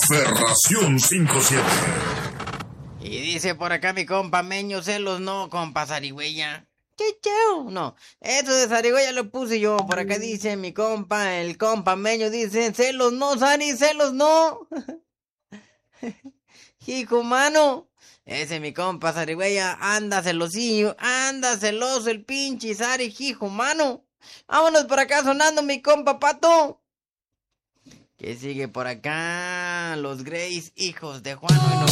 Ferración 57. Y dice por acá mi compa Meño, celos no, compa zarigüeya. Chichau. No, eso de zarigüeya lo puse yo. Por acá dice mi compa, el compa Meño, dice, celos no, Sari, celos no. Hijo mano. Ese mi compa zarigüeya, anda celosillo, anda celoso el pinche Sari, hijo mano. Vámonos por acá sonando mi compa Pato. ¿Qué sigue por acá? Los Greys, hijos de Juan.